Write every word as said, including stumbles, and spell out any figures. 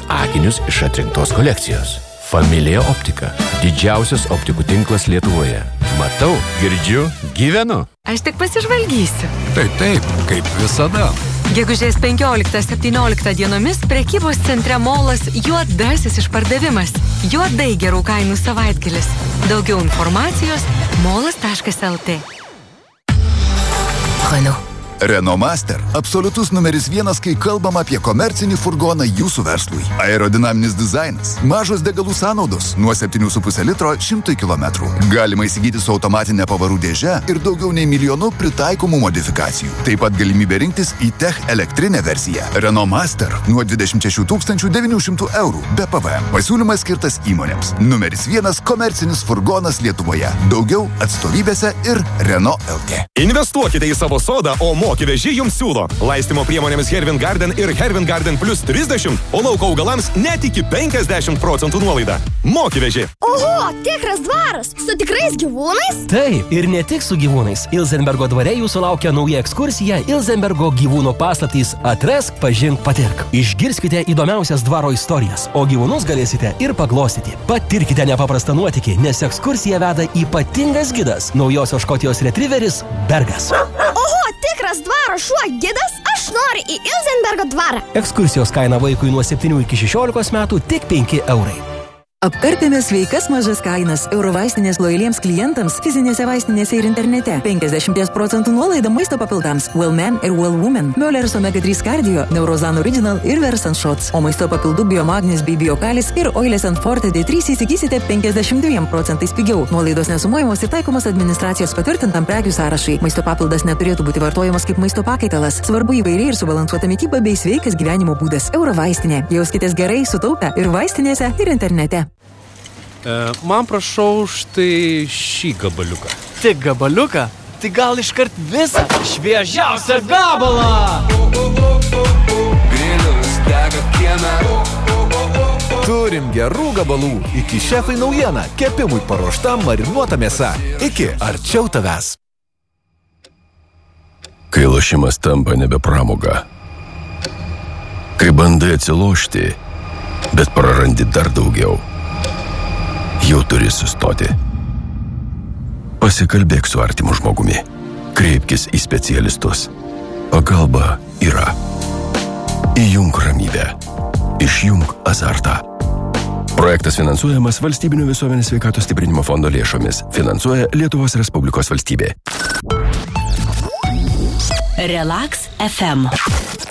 akinius iš atrinktos kolekcijos. Familija optika. Didžiausias optikų tinklas Lietuvoje. Matau, girdžiu, gyvenu. Aš tik pasižvalgysiu. Taip, taip, kaip visada. Gegužės penkioliktą septynioliktą dienomis prekybos centre Molas juodasis išpardavimas. Juodai gerų kainų savaitgalis. Daugiau informacijos molas taškas lt. Renault. Renault Master – absoliutus numeris vienas, kai kalbam apie komercinį furgoną jūsų verslui. Aerodinaminis dizainas, mažos degalų sąnaudos, nuo septynių su puse litro šimtui kilometrų. Galima įsigyti su automatinė pavarų dėže ir daugiau nei milijonu pritaikomų modifikacijų. Taip pat galimybė rinktis į Tech elektrinę versiją. Renault Master nuo dvidešimt šešių tūkstančių devynių šimtų eurų be P V M. Pasiūlymas skirtas įmonėms. Numeris vienas komercinis furgonas Lietuvoje. Daugiau atstovybėse ir Renault L T. Investuokite į savo sodą, o Moki veži jums siūlo laistymo priemonėmis Hervin Garden ir Hervin Garden plus trisdešimt, o lauko augalams net iki penkiasdešimt procentų nuolaida. Moki veži. Oho, tikras dvaras su tikrais gyvūnais? Taip, ir ne tik su gyvūnais. Ilzenbergo dvare jūsų laukia nauja ekskursija Ilzenbergo gyvūnų paslaptys Atrask, pažink, patirk. Išgirskite įdomiausias dvaro istorijas, o gyvūnus galėsite ir paglostyti. Patirkite nepaprastą nuotykį, nes ekskursiją veda ypatingas gidas, naujosios Škotijos retriveris Bergas. Oho, tikras dvaro šuo gidas? Aš noriu į Ilzenbergo dvarą. Ekskursijos kaina vaikui nuo septynių iki šešiolikos metų tik penki eurai. Apkarpėme sveikas mažas kainas Eurovaistinės lojaliems klientams fizinėse vaistinėse ir internete. penkiasdešimt procentų nuolaida maisto papildams Wellman ir Wellwoman, Möller's omega trys Cardio, Neurozan Original ir Versant Shots. O maisto papildų Biomagnis bei Biokalis ir Oilės and Forte D trys įsigysite penkiasdešimt dviem procentais pigiau. Nuolaidos nesumuojamos ir taikomos administracijos patvirtintam prekių sąrašai. Maisto papildas neturėtų būti vartojamas kaip maisto pakaitalas. Svarbu įvairiai ir subalansuota mityba bei sveikas gyvenimo būdas. Eurovaistinė. Jauskitės gerai, sutaupę ir vaistinėse, ir internete. Man prašau štai šį gabaliuką. Tik gabaliuką? Tai gal iškart visą šviežiausią gabalą! Grilius dega kieme. Turim gerų gabalų. Iki šefai naujiena. Kepimui paruošta marinuota mėsa. Iki arčiau tavęs. Kai lošimas tampa nebe pramoga. Kai bandai atsilošti, bet prarandi dar daugiau. Jau turi sustoti. Pasikalbėk su artimu žmogumi. Kreipkis į specialistus. Pagalba yra. Įjunk ramybę. Išjunk azartą. Projektas finansuojamas Valstybinio visuomenės sveikatos stiprinimo fondo lėšomis. Finansuoja Lietuvos Respublikos valstybė. Relax F M.